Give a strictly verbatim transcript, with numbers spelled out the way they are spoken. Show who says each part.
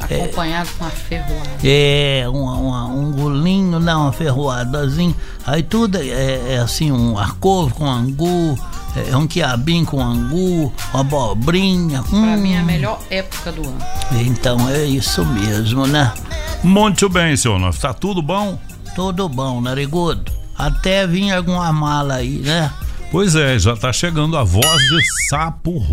Speaker 1: Acompanhado é, com uma ferroada.
Speaker 2: É, uma, uma, um golinho, não, uma ferroadazinha. Aí tudo é, é assim, um arcovo com angu, é um quiabinho com angu, uma abobrinha.
Speaker 1: Pra hum. mim é a melhor época do ano.
Speaker 2: Então é isso mesmo, né?
Speaker 3: Muito bem, senhor Onofre. Tá tudo bom?
Speaker 2: Tudo bom, narigudo. Até vir alguma mala aí, né?
Speaker 3: Pois é, já tá chegando a voz de Sapo